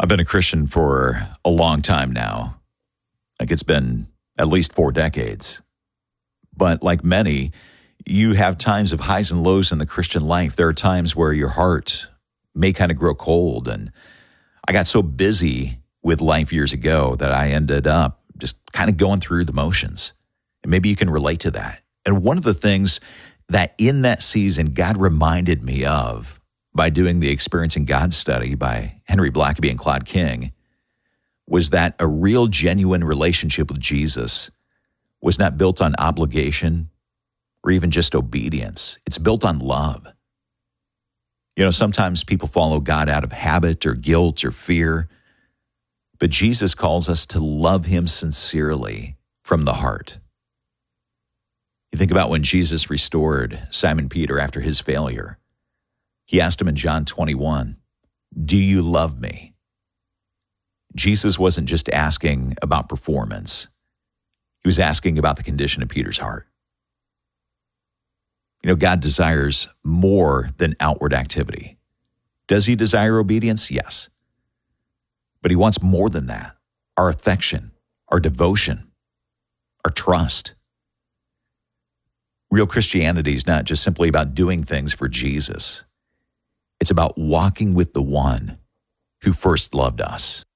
I've been a Christian for a long time now. Like it's been at least 4 decades. But like many, you have times of highs and lows in the Christian life. There are times where your heart may kind of grow cold. And I got so busy with life years ago that I ended up just kind of going through the motions. And maybe you can relate to that. And one of the things that in that season God reminded me of by doing the Experiencing God study by Henry Blackaby and Claude King was that a real genuine relationship with Jesus was not built on obligation or even just obedience. It's built on love. You know, sometimes people follow God out of habit or guilt or fear, but Jesus calls us to love him sincerely from the heart. You think about when Jesus restored Simon Peter after his failure. He asked him in John 21, "Do you love me?" Jesus wasn't just asking about performance. He was asking about the condition of Peter's heart. You know, God desires more than outward activity. Does he desire obedience? Yes. But he wants more than that. Our affection, our devotion, our trust. Real Christianity is not just simply about doing things for Jesus. It's about walking with the one who first loved us.